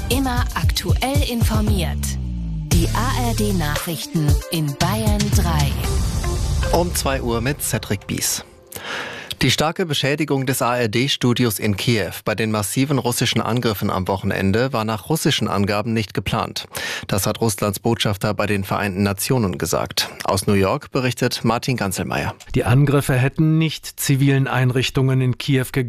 Immer aktuell informiert. Die ARD-Nachrichten in Bayern 3. Um 2 Uhr mit Cedric Bies. Die starke Beschädigung des ARD-Studios in Kiew bei den massiven russischen Angriffen am Wochenende war nach russischen Angaben nicht geplant. Das hat Russlands Botschafter bei den Vereinten Nationen gesagt. Aus New York berichtet Martin Ganzelmeier. Die Angriffe hätten nicht zivilen Einrichtungen in Kiew gegolten.